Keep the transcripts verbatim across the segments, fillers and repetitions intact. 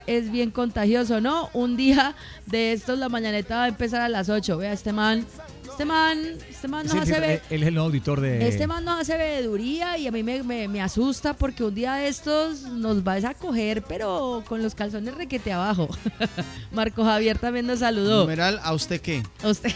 Es bien contagioso, ¿no? Un día de estos la mañaneta va a empezar a las ocho. Vea, este man, este man, este man nos Sí, hace ve- él es el nuevo auditor de... este man nos hace veeduría y a mí me, me, me asusta porque un día de estos nos vas a coger, pero con los calzones requete abajo. Marco Javier también nos saludó. Numeral, ¿a usted qué? A usted.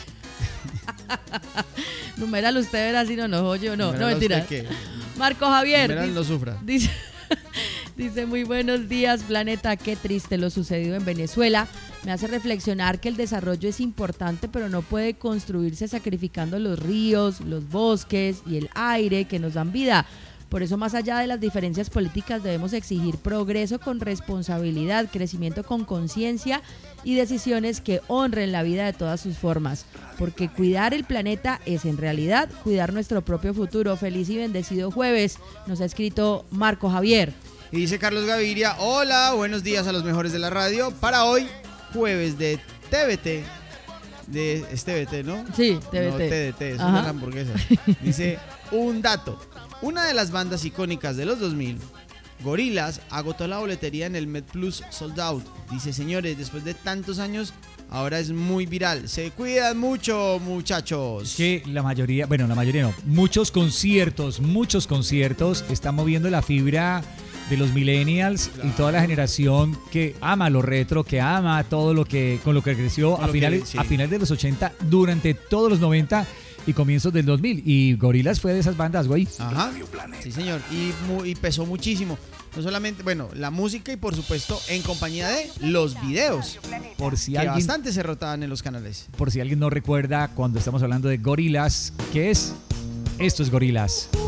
Numeral, usted verá si no nos oye o no. Numeral, No, ¿a mentira. usted qué? Marco Javier. Numeral, dice- no sufra. Dice, dice, muy buenos días, planeta, qué triste lo sucedido en Venezuela. Me hace reflexionar que el desarrollo es importante, pero no puede construirse sacrificando los ríos, los bosques y el aire que nos dan vida. Por eso, más allá de las diferencias políticas, debemos exigir progreso con responsabilidad, crecimiento con conciencia y decisiones que honren la vida de todas sus formas. Porque cuidar el planeta es en realidad cuidar nuestro propio futuro. Feliz y bendecido jueves, nos ha escrito Marco Javier. Y dice Carlos Gaviria, hola, buenos días a los mejores de la radio. Para hoy, jueves de T V T. De, es T V T, ¿no? Sí, T V T. No, T V T, eso Ajá. es una hamburguesa. Dice, un dato. Una de las bandas icónicas de los dos mil, Gorillaz, agotó la boletería en el Met Plus Sold Out. Dice, señores, después de tantos años, ahora es muy viral. Se cuidan mucho, muchachos. Es que la mayoría, bueno, la mayoría no, muchos conciertos, muchos conciertos están moviendo la fibra de los millennials y toda la generación que ama lo retro, que ama todo lo que con lo que creció Con a lo que- finales, sí. a finales de los ochenta, durante todos los noventa y comienzos del dos mil. Y Gorillaz fue de esas bandas, güey. Ajá. Sí, señor. Y, mu- y pesó muchísimo. No solamente, bueno, la música y por supuesto en compañía de los videos. Por si Que alguien, bastante se rotaban en los canales. por si alguien no recuerda, cuando estamos hablando de Gorillaz, ¿qué es? Esto es Gorillaz.